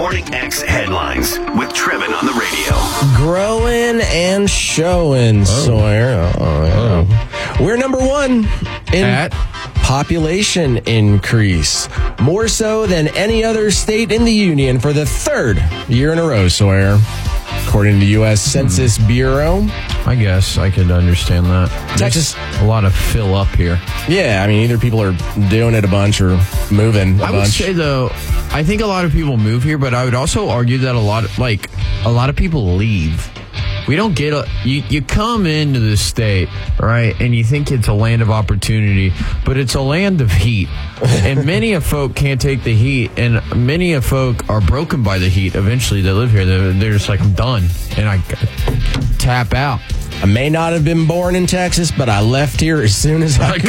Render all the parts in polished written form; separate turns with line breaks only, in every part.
Morning X headlines with Trevin on the radio.
Growing and showing, Sawyer. We're number one in population increase. More so than any other state in the union for the third year in a row, Sawyer. According to the U.S. Census Bureau.
I guess I could understand that.
Texas.
A lot of fill up here.
Yeah, I mean, either people are doing it a bunch or moving a bunch.
I would say, though, I think a lot of people move here, but I would also argue that a lot of people leave. We don't get you come into the state, right, and you think it's a land of opportunity, but it's a land of heat. And many of folk can't take the heat, and many of folk are broken by the heat eventually. They live here. They're just like, I'm done, and I tap out.
I may not have been born in Texas, but I left here as soon as I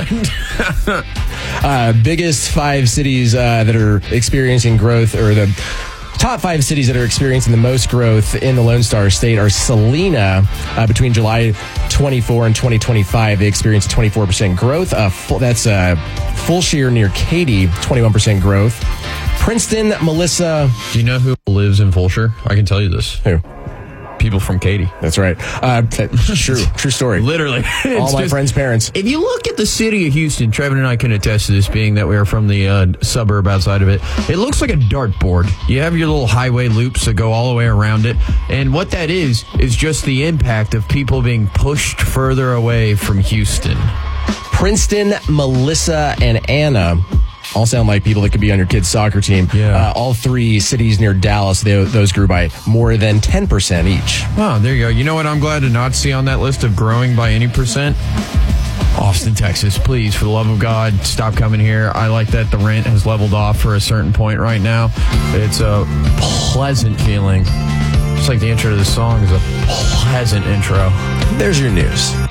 could. Biggest 5 cities that are experiencing growth, or the top 5 cities that are experiencing the most growth in the Lone Star State are Salina. Between July 24 and 2025, they experienced 24% growth. That's Fulshire near Katy, 21% growth. Princeton, Melissa.
Do you know who lives in Fulshire? I can tell you this.
Who?
People from Katy.
That's right. True story.
Literally.
All my friends' parents.
If you look at the city of Houston, Trevin and I can attest to this, being that we are from the suburb outside of it. It looks like a dartboard. You have your little highway loops that go all the way around it. And what that is just the impact of people being pushed further away from Houston.
Princeton, Melissa, and Anna all sound like people that could be on your kid's soccer team.
Yeah.
All 3 cities near Dallas, those grew by more than 10% each.
Oh, there you go. You know what I'm glad to not see on that list of growing by any percent? Austin, Texas. Please, for the love of God, stop coming here. I like that the rent has leveled off for a certain point right now. It's a pleasant feeling. Just like the intro to the song is a pleasant intro.
There's your news.